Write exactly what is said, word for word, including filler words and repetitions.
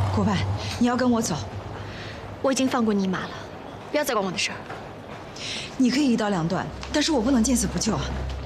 国外，你要跟我走， 我已经放过你一马了，不要再管我的事儿。 你可以一刀两断，但是我不能见死不救啊！